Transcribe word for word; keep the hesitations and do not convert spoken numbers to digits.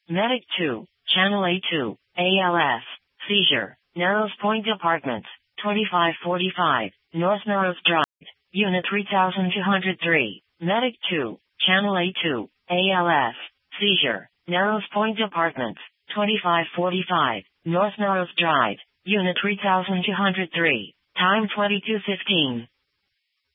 Medic two, Channel A two, A L S, seizure, Narrows Point Apartments, twenty-five forty-five, North Narrows Drive, Unit three thousand two hundred three. Medic two, Channel A two, A L S, seizure, Narrows Point Apartments, twenty-five forty-five, North Narrows Drive, Unit three thousand two hundred three. Time twenty-two fifteen.